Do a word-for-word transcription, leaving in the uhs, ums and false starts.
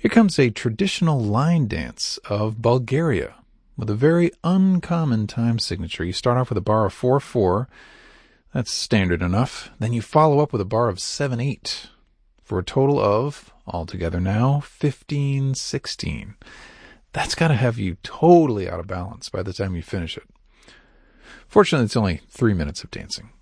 Here comes a traditional line dance of Bulgaria with a very uncommon time signature. You start off with a bar of four four. That's standard enough. Then you follow up with a bar of seven eight for a total of, altogether now, fifteen sixteen. That's got to have you totally out of balance by the time you finish it. Fortunately, it's only three minutes of dancing.